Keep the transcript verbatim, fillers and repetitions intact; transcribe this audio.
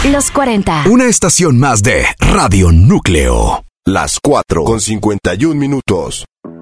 Los cuarenta. Una estación más de Radio Núcleo. Las cuatro con cincuenta y un minutos.